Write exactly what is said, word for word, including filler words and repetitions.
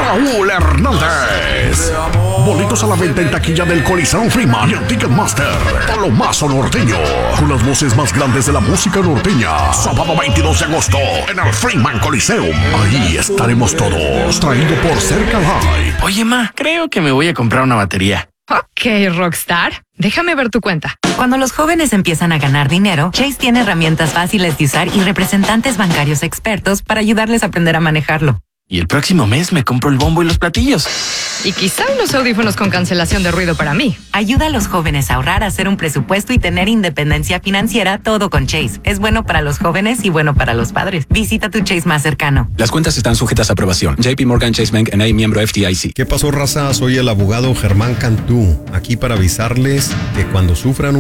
Raúl Hernández. Boletos a la venta en taquilla del Coliseum Freeman y el Ticketmaster. Palomazo Norteño, con las voces más grandes de la música norteña. Sábado veintidós de agosto en el Freeman Coliseum. Ahí estaremos todos. Traído por Cerca Live. Oye, ma, creo que me voy a comprar una batería. Ok, Rockstar. Déjame ver tu cuenta. Cuando los jóvenes empiezan a ganar dinero, Chase tiene herramientas fáciles de usar y representantes bancarios expertos para ayudarles a aprender a manejarlo. Y el próximo mes me compro el bombo y los platillos. Y quizá unos audífonos con cancelación de ruido para mí. Ayuda a los jóvenes a ahorrar, a hacer un presupuesto y tener independencia financiera, todo con Chase. Es bueno para los jóvenes y bueno para los padres. Visita tu Chase más cercano. Las cuentas están sujetas a aprobación. J P Morgan Chase Bank N A, miembro F D I C. ¿Qué pasó, raza? Soy el abogado Germán Cantú, aquí para avisarles que cuando sufran un